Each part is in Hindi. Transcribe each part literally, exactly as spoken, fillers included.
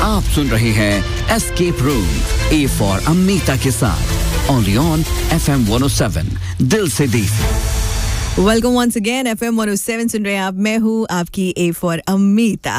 आप सुन रहे हैं escape room, A for Amita के साथ, only on F M one O seven, दिल से देसी। Welcome once again, F M one O seven सुन रहे हैं आप। मैं हूँ आपकी ए फॉर अमीता।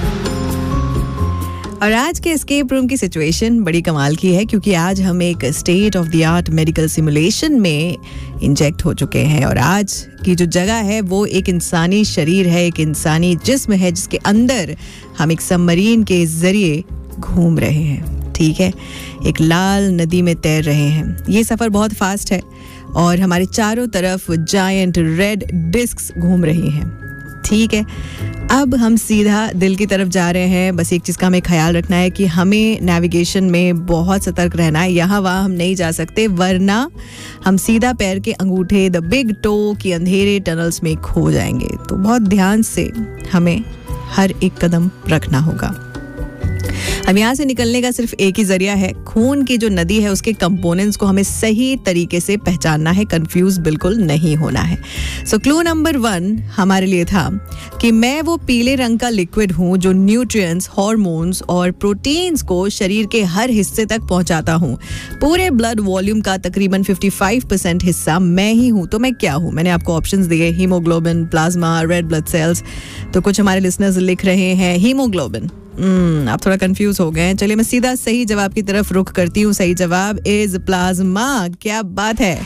और आज के एस्केप रूम की सिचुएशन बड़ी कमाल की है, क्योंकि आज हम एक state of the art medical simulation में इंजेक्ट हो चुके हैं। और आज की जो जगह है वो एक इंसानी शरीर है, एक इंसानी जिस्म है, जिसके अंदर हम एक सबमरीन के जरिए घूम रहे हैं। ठीक है, एक लाल नदी में तैर रहे हैं। ये सफ़र बहुत फास्ट है और हमारे चारों तरफ जायंट रेड डिस्क्स घूम रही हैं। ठीक है, अब हम सीधा दिल की तरफ जा रहे हैं। बस एक चीज़ का हमें ख्याल रखना है कि हमें नेविगेशन में बहुत सतर्क रहना है। यहाँ वहाँ हम नहीं जा सकते, वरना हम सीधा पैर के अंगूठे द बिग टो की अंधेरे टनल्स में खो जाएंगे। तो बहुत ध्यान से हमें हर एक कदम रखना होगा। अब यहाँ से निकलने का सिर्फ एक ही जरिया है। खून की जो नदी है उसके कंपोनेंट्स को हमें सही तरीके से पहचानना है, कंफ्यूज बिल्कुल नहीं होना है। सो क्लू नंबर वन हमारे लिए था कि मैं वो पीले रंग का लिक्विड हूँ जो न्यूट्रिएंट्स, हार्मोन्स और प्रोटीन्स को शरीर के हर हिस्से तक पहुँचाता हूँ। पूरे ब्लड वॉल्यूम का तकरीबन पचपन परसेंट हिस्सा मैं ही हूँ। तो मैं क्या हूँ? मैंने आपको ऑप्शंस दिए, haemoglobin, plasma, red blood cells. तो कुछ हमारे लिसनर्स लिख रहे हैं हीमोग्लोबिन। हम्म आप थोड़ा कंफ्यूज हो गए हैं। चलिए मैं सीधा सही जवाब की तरफ रुख करती हूँ। सही जवाब इज प्लाज्मा। क्या बात है,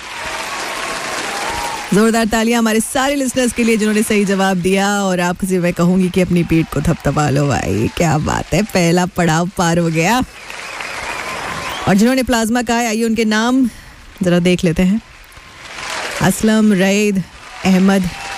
जोरदार तालियां हमारे सारे लिसनर्स के लिए जिन्होंने सही जवाब दिया। और आपसे मैं कहूंगी कि अपनी पीठ को थपथपा लो भाई, क्या बात है, पहला पड़ाव पार हो गया। और जिन्होंने प्लाज्मा कहा है, आइए उनके नाम जरा देख लेते हैं। असलम, रईद, अहमद,